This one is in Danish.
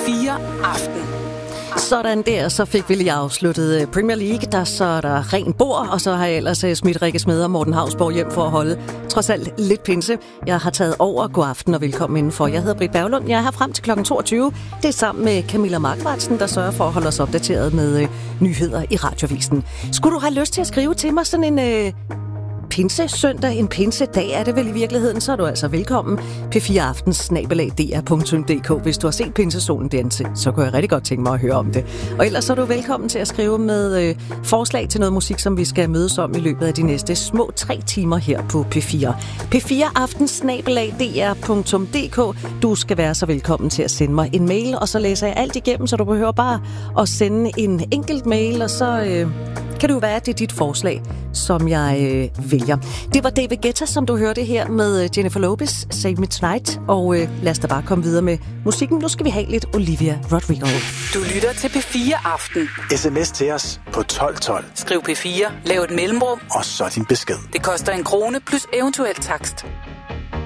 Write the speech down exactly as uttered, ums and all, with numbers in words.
fire Aften. Sådan der, så fik vi lige afsluttet Premier League. Der så er der ren bord, og så har jeg ellers smidt Rikke Smed og Morten Hausborg hjem for at holde trods alt lidt pinse. Jeg har taget over. God aften og velkommen indenfor. Jeg hedder Britt Berglund. Jeg er her frem til klokken toogtyve. Det er sammen med Camilla Markvartsen, der sørger for at holde os opdateret med øh, nyheder i Radiovisen. Skulle du have lyst til at skrive til mig sådan en... Øh Pinse søndag, en pinsedag er det vel i virkeligheden, så er du altså velkommen. P fire Aften snabel-a d r punktum d k. Hvis du har set pinsesolen danse, så kunne jeg rigtig godt tænke mig at høre om det. Og ellers er du velkommen til at skrive med øh, forslag til noget musik, som vi skal mødes om i løbet af de næste små tre timer her på P fire. P fire Aften snabel-a d r punktum d k. Du skal være så velkommen til at sende mig en mail, og så læser jeg alt igennem, så du behøver bare at sende en enkelt mail, og så... Øh, kan det jo være, at det er dit forslag, som jeg øh, vælger. Det var David Guetta, som du hørte her med Jennifer Lopez, Save Me Tonight. Og øh, lad os da bare komme videre med musikken. Nu skal vi have lidt Olivia Rodrigo. Du lytter til P fire Aften. Sms til os på tolv tolv. Skriv P fire, lav et mellemrum. Og så din besked. Det koster en krone plus eventuelt takst.